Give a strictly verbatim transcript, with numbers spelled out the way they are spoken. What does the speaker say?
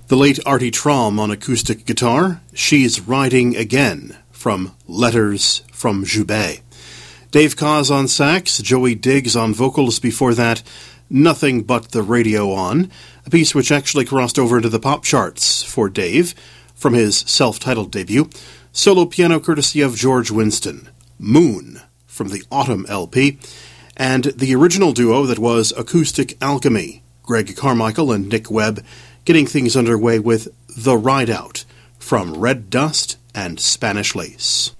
The late Artie Traum on acoustic guitar, She's Riding Again, from Letters from Joubert. Dave Koz on sax, Joey Diggs on vocals before that, Nothing But the Radio On, a piece which actually crossed over into the pop charts for Dave from his self-titled debut. Solo piano courtesy of George Winston, Moon, from the Autumn L P, and the original duo that was Acoustic Alchemy, Greg Carmichael and Nick Webb, getting things underway with The Ride Out, from Red Dust and Spanish Lace.